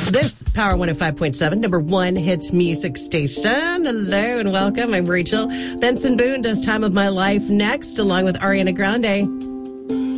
This Power 105.7, number one hits music station. Hello and welcome. I'm Rachel. Benson Boone does Time of My Life next, along with Ariana Grande.